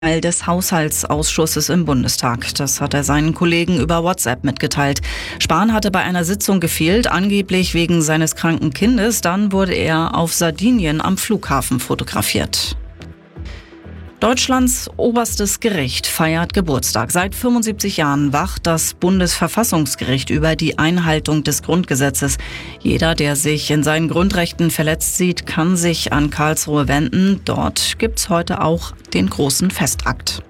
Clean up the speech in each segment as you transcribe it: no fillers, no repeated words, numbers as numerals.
Teil des Haushaltsausschusses im Bundestag. Das hat er seinen Kollegen über WhatsApp mitgeteilt. Spahn hatte bei einer Sitzung gefehlt, angeblich wegen seines kranken Kindes. Dann wurde er auf Sardinien am Flughafen fotografiert. Deutschlands oberstes Gericht feiert Geburtstag. Seit 75 Jahren wacht das Bundesverfassungsgericht über die Einhaltung des Grundgesetzes. Jeder, der sich in seinen Grundrechten verletzt sieht, kann sich an Karlsruhe wenden. Dort gibt's heute auch den großen Festakt.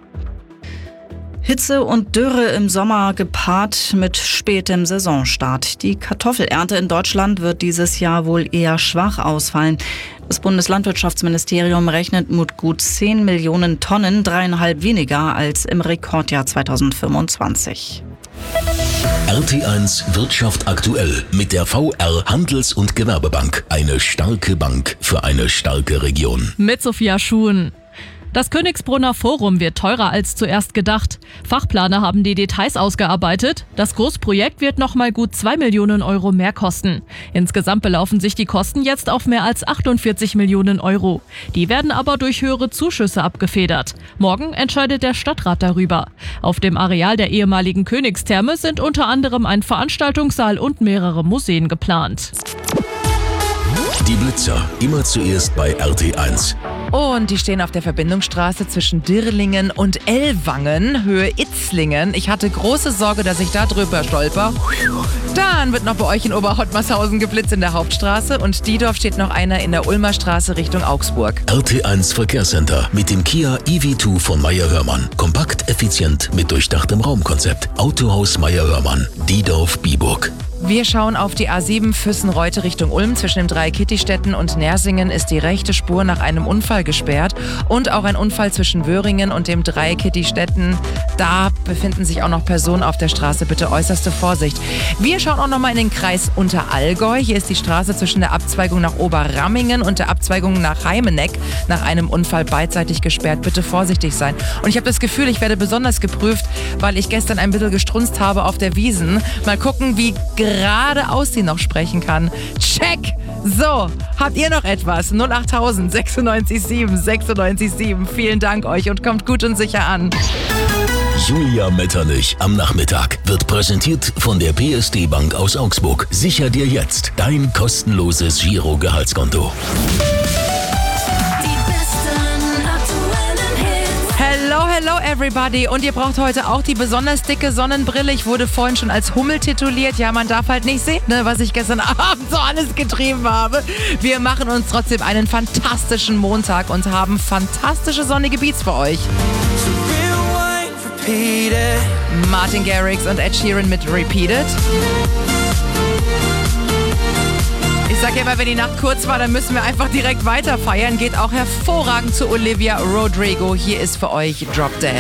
Hitze und Dürre im Sommer gepaart mit spätem Saisonstart. Die Kartoffelernte in Deutschland wird dieses Jahr wohl eher schwach ausfallen. Das Bundeslandwirtschaftsministerium rechnet mit gut 10 Millionen Tonnen, 3,5 weniger als im Rekordjahr 2025. RT1 Wirtschaft aktuell mit der VR Handels- und Gewerbebank. Eine starke Bank für eine starke Region. Mit Sophia Schuhen. Das Königsbrunner Forum wird teurer als zuerst gedacht. Fachplaner haben die Details ausgearbeitet. Das Großprojekt wird nochmal gut 2 Millionen Euro mehr kosten. Insgesamt belaufen sich die Kosten jetzt auf mehr als 48 Millionen Euro. Die werden aber durch höhere Zuschüsse abgefedert. Morgen entscheidet der Stadtrat darüber. Auf dem Areal der ehemaligen Königstherme sind unter anderem ein Veranstaltungssaal und mehrere Museen geplant. Die Blitzer, immer zuerst bei RT1. Und die stehen auf der Verbindungsstraße zwischen Dirrlingen und Ellwangen, Höhe Itzlingen. Ich hatte große Sorge, dass ich da drüber stolper. Dann wird noch bei euch in Oberhottmarshausen geblitzt in der Hauptstraße und Diedorf steht noch einer in der Ulmer Straße Richtung Augsburg. RT1 Verkehrscenter mit dem Kia EV2 von Meyer-Hörmann. Kompakt, effizient mit durchdachtem Raumkonzept. Autohaus Meyer-Hörmann, Diedorf-Biburg. Wir schauen auf die A7 Füssen-Reute Richtung Ulm. Zwischen dem Dreieckittistätten und Nersingen ist die rechte Spur nach einem Unfall gesperrt. Und auch ein Unfall zwischen Wöhringen und dem Dreieckittistätten. Da befinden sich auch noch Personen auf der Straße. Bitte äußerste Vorsicht. Wir schauen auch nochmal in den Kreis Unterallgäu. Hier ist die Straße zwischen der Abzweigung nach Oberrammingen und der Abzweigung nach Heimeneck nach einem Unfall beidseitig gesperrt. Bitte vorsichtig sein. Und ich habe das Gefühl, ich werde besonders geprüft, weil ich gestern ein bisschen gestrunzt habe auf der Wiesn. Mal gucken, wie geradeaus sie noch sprechen kann. Check! So, habt ihr noch etwas? 08000 96 7. Vielen Dank euch und kommt gut und sicher an. Julia Metternich am Nachmittag wird präsentiert von der PSD Bank aus Augsburg. Sicher dir jetzt dein kostenloses Giro-Gehaltskonto. Hello everybody. Und ihr braucht heute auch die besonders dicke Sonnenbrille. Ich wurde vorhin schon als Hummel tituliert. Ja, man darf halt nicht sehen, ne, was ich gestern Abend so alles getrieben habe. Wir machen uns trotzdem einen fantastischen Montag und haben fantastische sonnige Beats für euch. Martin Garrix und Ed Sheeran mit Repeated. Ich sag ja immer, wenn die Nacht kurz war, dann müssen wir einfach direkt weiter feiern. Geht auch hervorragend zu Olivia Rodrigo. Hier ist für euch Drop Dead.